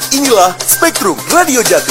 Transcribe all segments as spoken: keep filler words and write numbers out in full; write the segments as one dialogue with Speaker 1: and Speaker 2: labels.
Speaker 1: Inilah Spektrum Radio Jatim.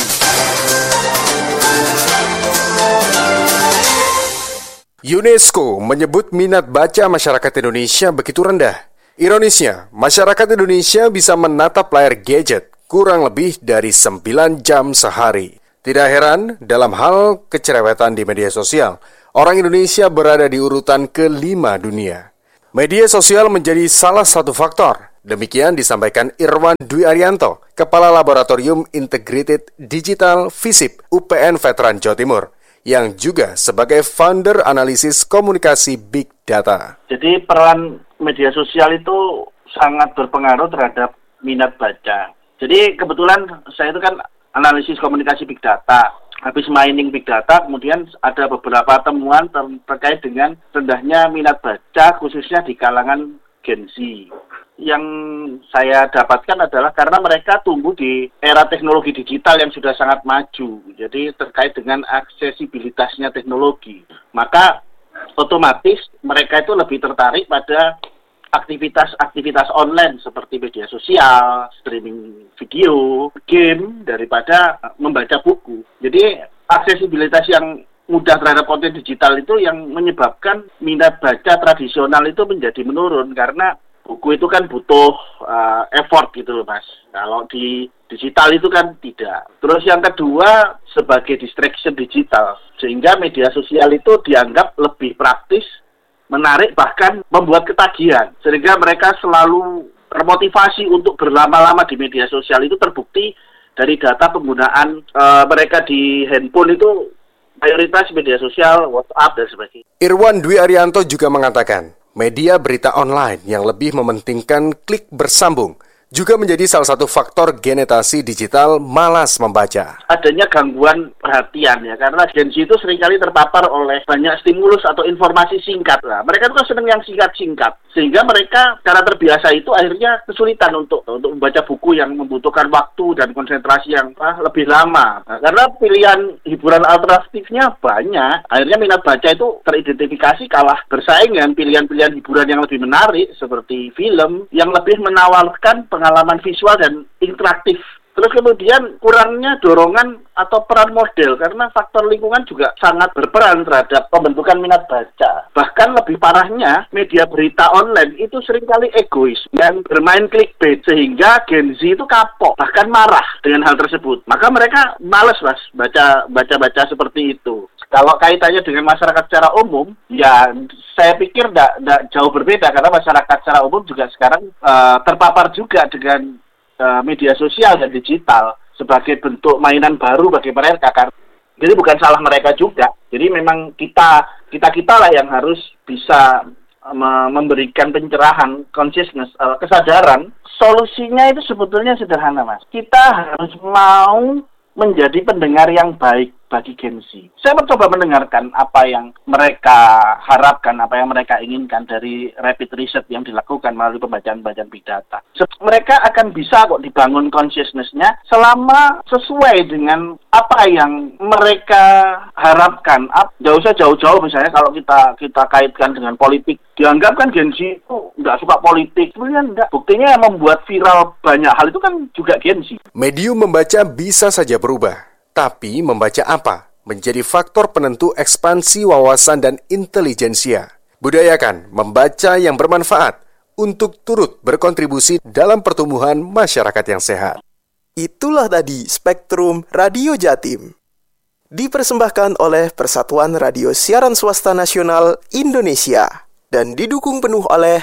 Speaker 2: UNESCO menyebut minat baca masyarakat Indonesia begitu rendah. Ironisnya, masyarakat Indonesia bisa menatap layar gadget kurang lebih dari sembilan jam sehari. Tidak heran, dalam hal kecerewetan di media sosial, orang Indonesia berada di urutan kelima dunia. Media sosial menjadi salah satu faktor. Demikian disampaikan Irwan Dwi Arianto, Kepala Laboratorium Integrated Digital FISIP U P N Veteran Jawa Timur, yang juga sebagai founder analisis komunikasi Big Data.
Speaker 3: Jadi peran media sosial itu sangat berpengaruh terhadap minat baca. Jadi kebetulan saya itu kan analisis komunikasi Big Data. Habis mining Big Data, kemudian ada beberapa temuan ter- terkait dengan rendahnya minat baca, khususnya di kalangan Gen Z. Yang saya dapatkan adalah karena mereka tumbuh di era teknologi digital yang sudah sangat maju. Jadi terkait dengan aksesibilitasnya teknologi. Maka otomatis mereka itu lebih tertarik pada aktivitas-aktivitas online seperti media sosial, streaming video, game, daripada membaca buku. Jadi aksesibilitas yang mudah terhadap konten digital itu yang menyebabkan minat baca tradisional itu menjadi menurun, karena buku itu kan butuh uh, effort gitu loh Mas. Kalau di digital itu kan tidak. Terus yang kedua, sebagai distraction digital, sehingga media sosial itu dianggap lebih praktis, menarik, bahkan membuat ketagihan, sehingga mereka selalu termotivasi untuk berlama-lama di media sosial. Itu terbukti dari data penggunaan e, mereka di handphone itu mayoritas media sosial, WhatsApp dan sebagainya.
Speaker 2: Irwan Dwi Arianto juga mengatakan, media berita online yang lebih mementingkan klik bersambung juga menjadi salah satu faktor generasi digital malas membaca.
Speaker 3: Adanya gangguan perhatian ya, karena Gen Z itu seringkali terpapar oleh banyak stimulus atau informasi singkat. Nah, mereka itu senang yang singkat-singkat, sehingga mereka karena terbiasa itu akhirnya kesulitan untuk untuk membaca buku yang membutuhkan waktu dan konsentrasi yang ah, lebih lama. Nah, karena pilihan hiburan alternatifnya banyak, akhirnya minat baca itu teridentifikasi kalah bersaing dengan pilihan-pilihan hiburan yang lebih menarik seperti film yang lebih menawarkan pengalaman visual dan interaktif. Terus kemudian kurangnya dorongan atau peran model, karena faktor lingkungan juga sangat berperan terhadap pembentukan minat baca. Bahkan lebih parahnya, media berita online itu seringkali egois dan bermain clickbait, sehingga Gen Z itu kapok, bahkan marah dengan hal tersebut. Maka mereka males Mas baca baca-baca seperti itu. Kalau kaitannya dengan masyarakat secara umum, ya saya pikir tidak jauh berbeda, karena masyarakat secara umum juga sekarang uh, terpapar juga dengan uh, media sosial dan digital sebagai bentuk mainan baru bagi mereka. Jadi bukan salah mereka juga. Jadi memang kita kita kita lah yang harus bisa uh, memberikan pencerahan, consciousness, uh, kesadaran. Solusinya itu sebetulnya sederhana Mas. Kita harus mau menjadi pendengar yang baik bagi Gen Z. Saya mencoba mendengarkan apa yang mereka harapkan, apa yang mereka inginkan dari rapid research yang dilakukan melalui pembacaan-pembacaan Big Data. Mereka akan bisa kok dibangun consciousness-nya selama sesuai dengan apa yang mereka harapkan. Jauh usah jauh-jauh, misalnya kalau kita kita kaitkan dengan politik, dianggap kan Gen Z itu nggak suka politik. Sebenarnya enggak. Buktinya yang membuat viral banyak hal itu kan juga Gen Z.
Speaker 2: Medium membaca bisa saja berubah. Tapi membaca apa menjadi faktor penentu ekspansi wawasan dan intelijensia. Budayakan membaca yang bermanfaat untuk turut berkontribusi dalam pertumbuhan masyarakat yang sehat.
Speaker 1: Itulah tadi Spektrum Radio Jatim. Dipersembahkan oleh Persatuan Radio Siaran Swasta Nasional Indonesia dan didukung penuh oleh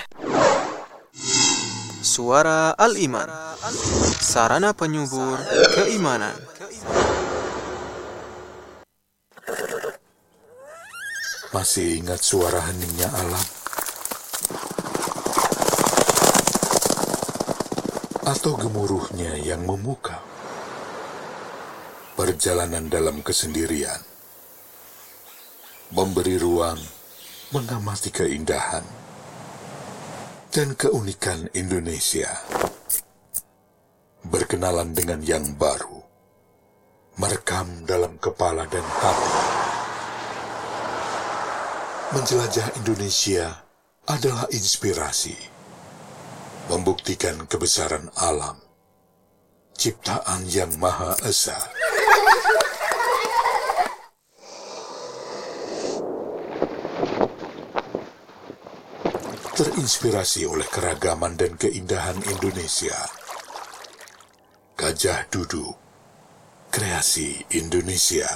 Speaker 4: Suara Al-Iman, sarana penyubur keimanan.
Speaker 5: Masih ingat suara heningnya alam? Atau gemuruhnya yang memukau? Perjalanan dalam kesendirian, memberi ruang, mengamati keindahan dan keunikan Indonesia. Berkenalan dengan yang baru, merekam dalam kepala dan hati. Menjelajah Indonesia adalah inspirasi, membuktikan kebesaran alam, ciptaan yang Maha Esa. Terinspirasi oleh keragaman dan keindahan Indonesia, Gajah Duduk, kreasi Indonesia.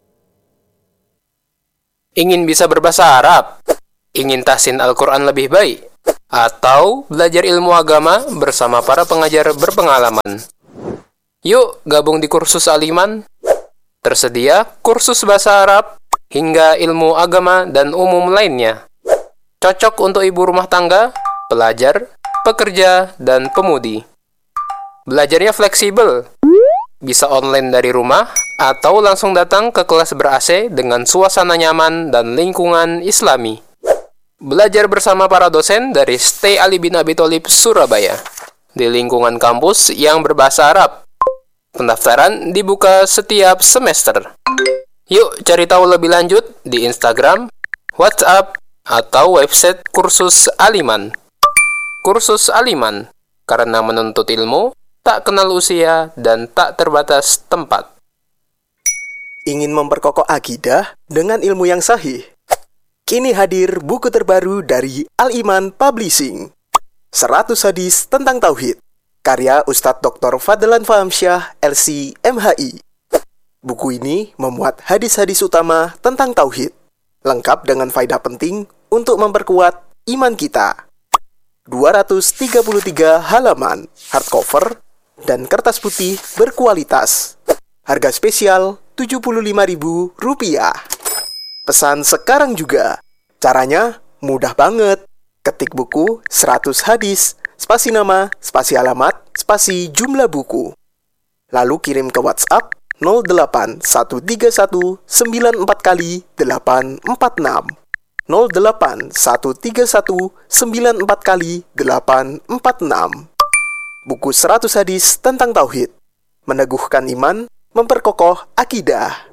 Speaker 6: Ingin bisa berbahasa Arab? Ingin tahsin Al-Quran lebih baik? Atau belajar ilmu agama bersama para pengajar berpengalaman? Yuk gabung di kursus Al-Iman. Tersedia kursus bahasa Arab hingga ilmu agama dan umum lainnya. Cocok untuk ibu rumah tangga, pelajar, pekerja, dan pemudi. Belajarnya fleksibel. Bisa online dari rumah atau langsung datang ke kelas ber-A C dengan suasana nyaman dan lingkungan Islami. Belajar bersama para dosen dari Stay Ali bin Abi Thalib Surabaya di lingkungan kampus yang berbahasa Arab. Pendaftaran dibuka setiap semester. Yuk cari tahu lebih lanjut di Instagram, WhatsApp, atau website kursus Al-Iman. Kursus Al-Iman, karena menuntut ilmu tak kenal usia dan tak terbatas tempat.
Speaker 1: Ingin memperkokoh akidah dengan ilmu yang sahih? Kini hadir buku terbaru dari Al-Iman Publishing, seratus Hadis Tentang Tauhid, karya Ustadz Doktor Fadlan Fahamsyah, L C M H I. Buku ini memuat hadis-hadis utama tentang tauhid, lengkap dengan faedah penting untuk memperkuat iman kita. dua ratus tiga puluh tiga halaman, hardcover, dan kertas putih berkualitas. Harga spesial tujuh puluh lima ribu rupiah. Pesan sekarang juga. Caranya mudah banget. Ketik buku seratus hadis, spasi nama, spasi alamat, spasi jumlah buku. Lalu kirim ke WhatsApp nol delapan satu tiga satu sembilan empat kali delapan empat enam. nol delapan satu tiga satu sembilan empat kali delapan empat enam. Buku seratus hadis tentang tauhid, meneguhkan iman, memperkokoh akidah.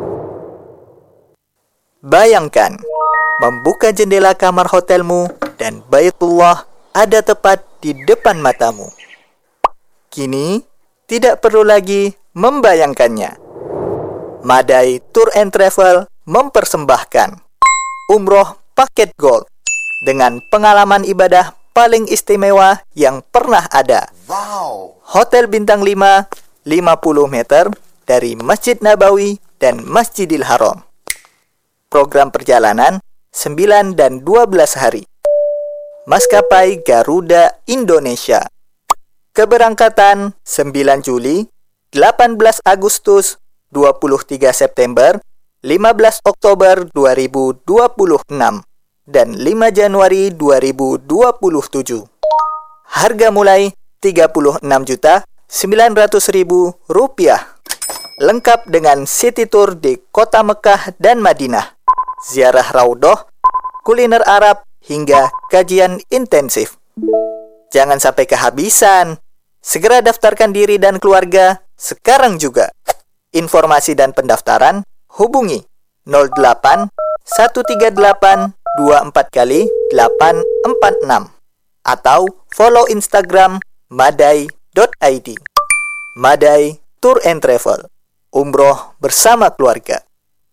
Speaker 7: Bayangkan, membuka jendela kamar hotelmu dan Baitullah ada tepat di depan matamu. Kini, tidak perlu lagi membayangkannya. Madai Tour and Travel mempersembahkan Umroh Paket Gold dengan pengalaman ibadah paling istimewa yang pernah ada.
Speaker 5: Wow!
Speaker 7: Hotel bintang lima, lima puluh meter dari Masjid Nabawi dan Masjidil Haram. Program perjalanan sembilan dan dua belas hari. Maskapai Garuda Indonesia. Keberangkatan sembilan Juli, delapan belas Agustus, dua puluh tiga September, lima belas Oktober dua ribu dua puluh enam, dan lima Januari dua ribu dua puluh tujuh. Harga mulai tiga puluh enam juta sembilan ratus ribu rupiah. Lengkap dengan city tour di kota Mekah dan Madinah, ziarah Raudhoh, kuliner Arab, hingga kajian intensif. Jangan sampai kehabisan. Segera daftarkan diri dan keluarga sekarang juga. Informasi dan pendaftaran hubungi nol delapan satu tiga delapan dua empat kali delapan empat enam atau follow Instagram madai dot i d. Madai Tour and Travel, umroh bersama keluarga.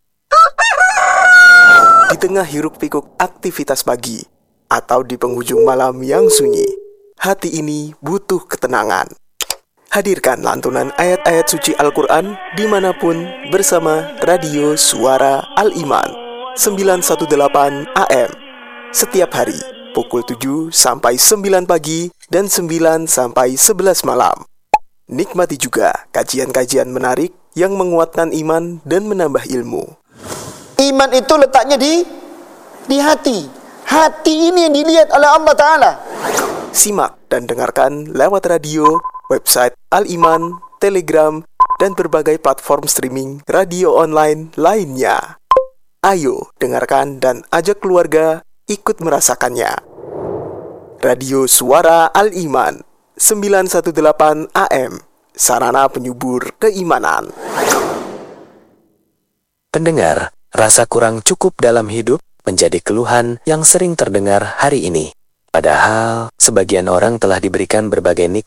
Speaker 1: Di tengah hiruk-pikuk aktivitas pagi atau di penghujung malam yang sunyi, hati ini butuh ketenangan. Hadirkan lantunan ayat-ayat suci Al-Quran dimanapun bersama Radio Suara Al-Iman sembilan satu delapan A M setiap hari pukul tujuh sampai sembilan pagi dan sembilan sampai sebelas malam. Nikmati juga kajian-kajian menarik yang menguatkan iman dan menambah ilmu.
Speaker 8: Iman itu letaknya di di hati. Hati ini yang dilihat oleh Allah Ta'ala.
Speaker 1: Simak dan dengarkan lewat radio, website Al-Iman, Telegram, dan berbagai platform streaming radio online lainnya. Ayo dengarkan dan ajak keluarga ikut merasakannya. Radio Suara Al-Iman sembilan satu delapan A M, sarana penyubur keimanan.
Speaker 9: Pendengar, rasa kurang cukup dalam hidup menjadi keluhan yang sering terdengar hari ini. Padahal, sebagian orang telah diberikan berbagai nikmat,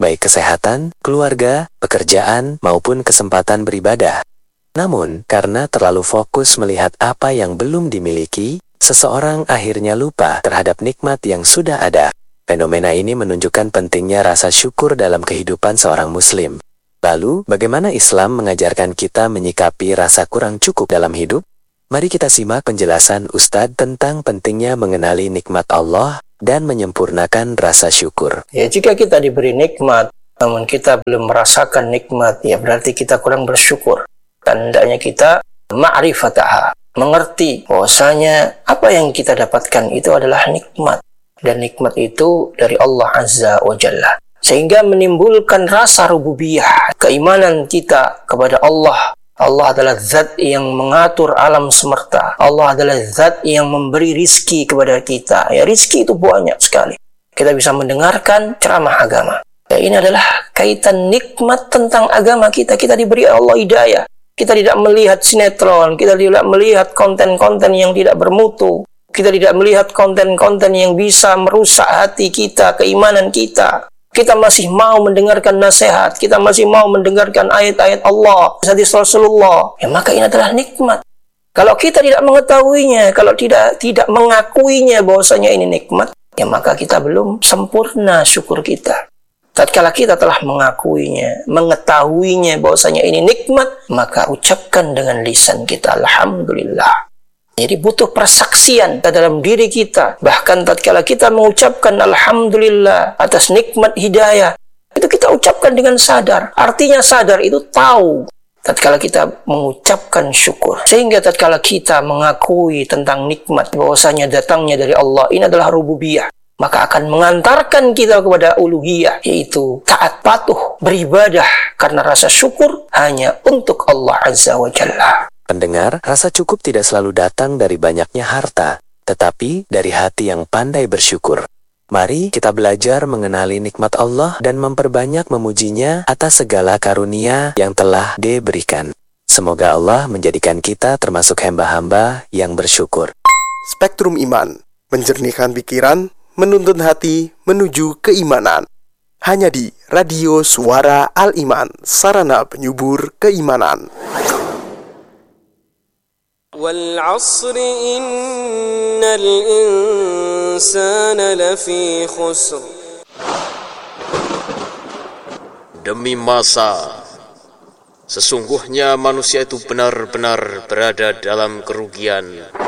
Speaker 9: baik kesehatan, keluarga, pekerjaan, maupun kesempatan beribadah. Namun, karena terlalu fokus melihat apa yang belum dimiliki, seseorang akhirnya lupa terhadap nikmat yang sudah ada. Fenomena ini menunjukkan pentingnya rasa syukur dalam kehidupan seorang muslim. Lalu, bagaimana Islam mengajarkan kita menyikapi rasa kurang cukup dalam hidup? Mari kita simak penjelasan Ustadz tentang pentingnya mengenali nikmat Allah dan menyempurnakan rasa syukur.
Speaker 10: Ya, jika kita diberi nikmat, namun kita belum merasakan nikmat, ya berarti kita kurang bersyukur. Dan hendaknya kita ma'rifataha, mengerti bahwasanya apa yang kita dapatkan itu adalah nikmat. Dan nikmat itu dari Allah Azza wa Jalla. Sehingga menimbulkan rasa rububiyah, keimanan kita kepada Allah. Allah adalah zat yang mengatur alam semesta. Allah adalah zat yang memberi rizki kepada kita. Ya, rizki itu banyak sekali. Kita bisa mendengarkan ceramah agama. Ya, ini adalah kaitan nikmat tentang agama kita. Kita diberi Allah hidayah. Kita tidak melihat sinetron. Kita tidak melihat konten-konten yang tidak bermutu. Kita tidak melihat konten-konten yang bisa merusak hati kita, keimanan kita. Kita masih mau mendengarkan nasihat, kita masih mau mendengarkan ayat-ayat Allah, hadis Rasulullah, ya maka ini adalah nikmat. Kalau kita tidak mengetahuinya, kalau tidak tidak mengakuinya bahwasanya ini nikmat, ya maka kita belum sempurna syukur kita. Tatkala kita telah mengakuinya, mengetahuinya bahwasanya ini nikmat, maka ucapkan dengan lisan kita, alhamdulillah. Jadi butuh persaksian dalam diri kita. Bahkan tatkala kita mengucapkan alhamdulillah atas nikmat hidayah, itu kita ucapkan dengan sadar. Artinya sadar itu tahu tatkala kita mengucapkan syukur. Sehingga tatkala kita mengakui tentang nikmat bahwasanya datangnya dari Allah, ini adalah rububiyah, maka akan mengantarkan kita kepada uluhiyah, yaitu taat patuh, beribadah karena rasa syukur hanya untuk Allah Azza wa Jalla.
Speaker 9: Pendengar, rasa cukup tidak selalu datang dari banyaknya harta, tetapi dari hati yang pandai bersyukur. Mari kita belajar mengenali nikmat Allah dan memperbanyak memujinya atas segala karunia yang telah diberikan. Semoga Allah menjadikan kita termasuk hamba-hamba yang bersyukur.
Speaker 1: Spektrum Iman, menjernihkan pikiran, menuntun hati menuju keimanan. Hanya di Radio Suara Al-Iman, sarana penyubur keimanan.
Speaker 11: والعصر إن الإنسان لفي خسر.
Speaker 2: Demi masa, sesungguhnya manusia itu benar-benar berada dalam kerugian.